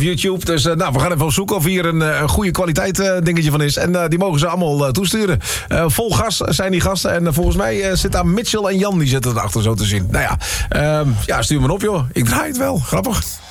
YouTube. Dus we gaan even opzoeken of hier een goede kwaliteit dingetje van is. En die mogen ze allemaal toesturen. Vol gas zijn die gasten. En volgens mij zit daar Mitchell en Jan, die zitten erachter zo te zien. Nou ja, stuur me op joh. Ik draai het wel. Grappig.